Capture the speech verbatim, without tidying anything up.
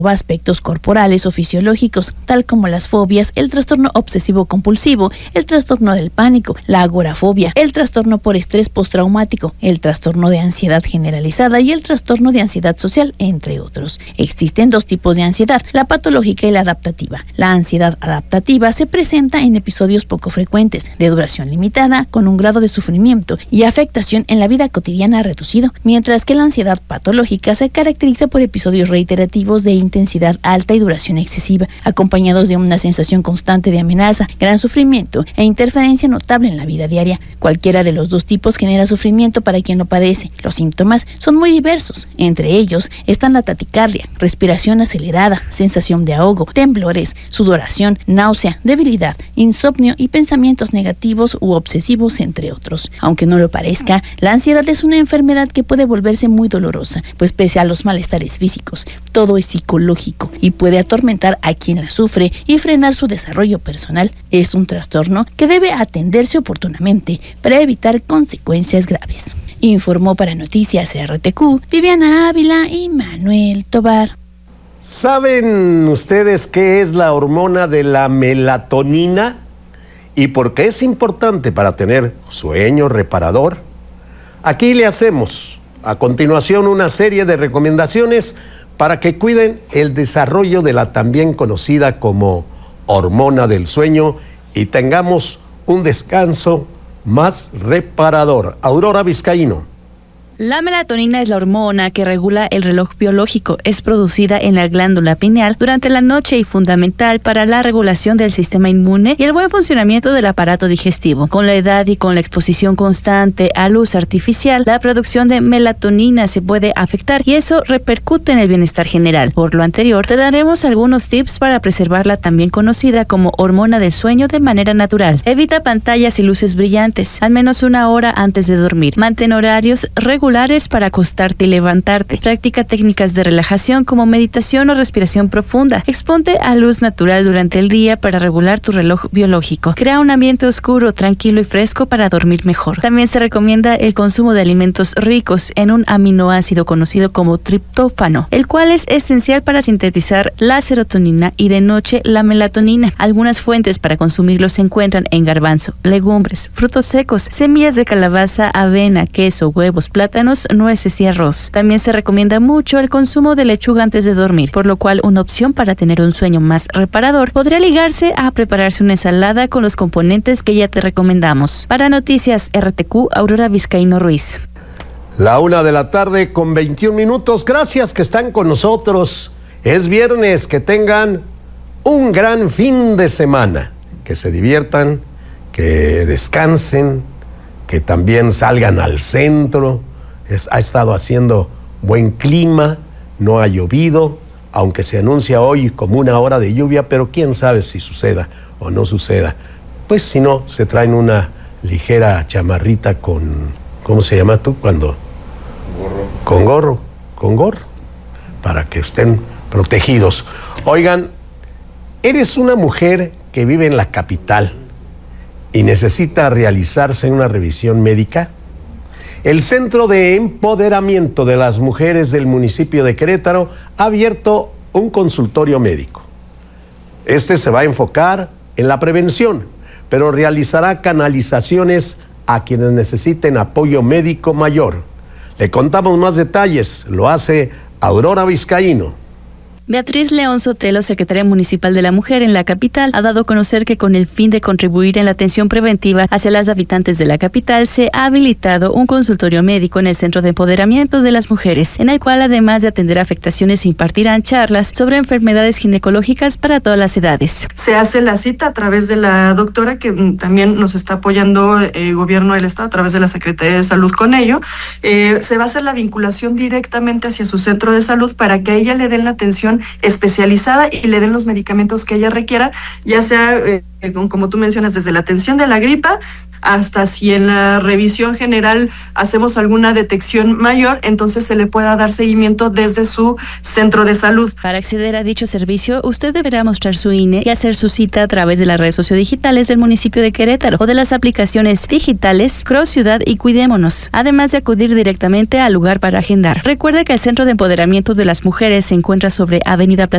aspectos corporales o fisiológicos, tal como las fobias, el trastorno obsesivo-compulsivo, el trastorno del pánico, la agorafobia, el trastorno por estrés postraumático, el trastorno de ansiedad generalizada y el trastorno de ansiedad social, entre otros. Existen dos tipos de ansiedad, la patológica y la adaptativa. La ansiedad adaptativa se presenta en episodios poco frecuentes, de duración limitada, con un grado de sufrimiento y afectación en la vida cotidiana reducido, mientras que la ansiedad patológica se caracteriza por episodios reiterativos de intensidad alta y duración excesiva, acompañados de una sensación constante de amenaza, gran sufrimiento e interferencia notable en la vida diaria. Cualquiera de los dos tipos genera sufrimiento para quien lo padece. Los síntomas son muy diversos. Entre ellos están la taticardia, respiración acelerada, sensación de ahogo, temblores, sudoración, náusea, debilidad, insomnio y pensamientos negativos u obsesivos, entre otros. Aunque no lo parezca, la ansiedad es una enfermedad que puede volverse muy dolorosa, pues pese a los malestares físicos, todo es psicológico y puede atormentar a quien la sufre y frenar su desarrollo personal. Es un trastorno que debe atenderse oportunamente para evitar consecuencias graves. Informó para Noticias R T Q Viviana Ávila y Manuel Tobar. ¿Saben ustedes qué es la hormona de la melatonina y por qué es importante para tener sueño reparador? Aquí le hacemos a continuación una serie de recomendaciones para que cuiden el desarrollo de la también conocida como hormona del sueño y tengamos un descanso más reparador. Aurora Vizcaíno. La melatonina es la hormona que regula el reloj biológico. Es producida en la glándula pineal durante la noche y fundamental para la regulación del sistema inmune y el buen funcionamiento del aparato digestivo. Con la edad y con la exposición constante a luz artificial, la producción de melatonina se puede afectar y eso repercute en el bienestar general. Por lo anterior, te daremos algunos tips para preservarla, también conocida como hormona del sueño, de manera natural. Evita pantallas y luces brillantes, al menos una hora antes de dormir. Mantén horarios regulares para acostarte y levantarte. Practica técnicas de relajación como meditación o respiración profunda. Exponte a luz natural durante el día para regular tu reloj biológico. Crea un ambiente oscuro, tranquilo y fresco para dormir mejor. También se recomienda el consumo de alimentos ricos en un aminoácido conocido como triptófano, el cual es esencial para sintetizar la serotonina y de noche la melatonina. Algunas fuentes para consumirlo se encuentran en garbanzo, legumbres, frutos secos, semillas de calabaza, avena, queso, huevos, plátanos, nueces y arroz. También se recomienda mucho el consumo de lechuga antes de dormir, por lo cual una opción para tener un sueño más reparador podría ligarse a prepararse una ensalada con los componentes que ya te recomendamos. Para Noticias R T Q, Aurora Vizcaíno Ruiz. La una de la tarde con veintiún minutos. Gracias que están con nosotros. Es viernes, que tengan un gran fin de semana. Que se diviertan, que descansen, que también salgan al centro. Es, ha estado haciendo buen clima, no ha llovido, aunque se anuncia hoy como una hora de lluvia, pero quién sabe si suceda o no suceda. Pues si no, se traen una ligera chamarrita con, ¿cómo se llama tú? Cuando gorro. Con gorro, con gorro, para que estén protegidos. Oigan, eres una mujer que vive en la capital y necesita realizarse una revisión médica. El Centro de Empoderamiento de las Mujeres del municipio de Querétaro ha abierto un consultorio médico. Este se va a enfocar en la prevención, pero realizará canalizaciones a quienes necesiten apoyo médico mayor. Le contamos más detalles, lo hace Aurora Vizcaíno. Beatriz León Sotelo, secretaria municipal de la Mujer en la capital, ha dado a conocer que con el fin de contribuir en la atención preventiva hacia las habitantes de la capital, se ha habilitado un consultorio médico en el Centro de Empoderamiento de las Mujeres, en el cual, además de atender afectaciones, se impartirán charlas sobre enfermedades ginecológicas para todas las edades. Se hace la cita a través de la doctora, que también nos está apoyando el gobierno del estado a través de la Secretaría de Salud con ello. Eh, se va a hacer la vinculación directamente hacia su centro de salud para que a ella le den la atención especializada y le den los medicamentos que ella requiera, ya sea eh, como tú mencionas, desde la atención de la gripa hasta si en la revisión general hacemos alguna detección mayor, entonces se le pueda dar seguimiento desde su centro de salud. Para acceder a dicho servicio, usted deberá mostrar su I N E y hacer su cita a través de las redes sociodigitales del municipio de Querétaro o de las aplicaciones digitales Cross Ciudad y Cuidémonos, además de acudir directamente al lugar para agendar. Recuerde que el Centro de Empoderamiento de las Mujeres se encuentra sobre Avenida